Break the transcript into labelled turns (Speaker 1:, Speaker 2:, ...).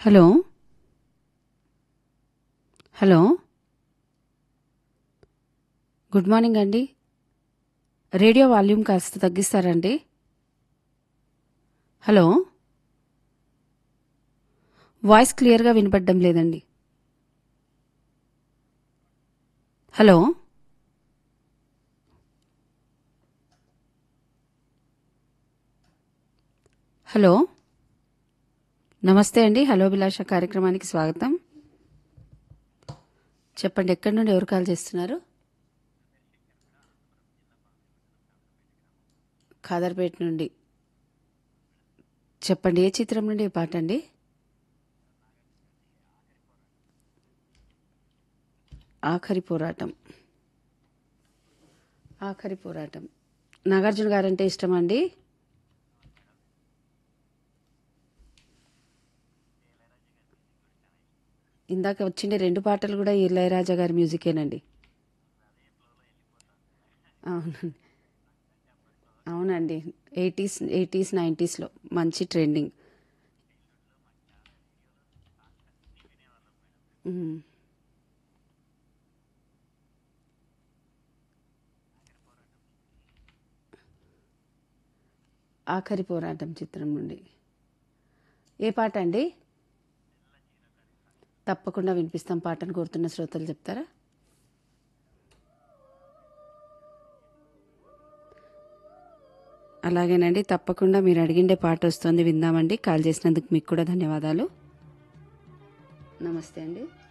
Speaker 1: Hello hello good morning అండి. Radio volume కాస్త తగ్గిస్తారండి? Hello voice క్లియర్గా వినపడడం లేదండి. హలో హలో నమస్తే అండి. హలో అభిలాష కార్యక్రమానికి స్వాగతం. చెప్పండి, ఎక్కడి నుండి ఎవరు కాల్ చేస్తున్నారు? ఖాదర్పేట నుండి. చెప్పండి, ఏ చిత్రం నుండి ఏ పాట అండి? ఆఖరి పోరాటం. ఆఖరి పోరాటం. నాగార్జున గారంటే ఇష్టమా అండి? ఇందాక వచ్చిండే రెండు పాటలు కూడా ఇళయరాజా గారి మ్యూజికేనండి. అవునండి, అవునండి. ఎయిటీస్ 90స్లో మంచి ట్రెండింగ్. మ్మ్. ఆఖరి పోరాటం చిత్రం నుండి ఏ పాట అండి? తప్పకుండా వినిపిస్తాం. పాటను కోరుతున్న శ్రోతలు చెప్తారా? అలాగేనండి, తప్పకుండా మీరు అడిగిండే పాట వస్తుంది, విందామండి. కాల్ చేసినందుకు మీకు కూడా ధన్యవాదాలు. నమస్తే అండి.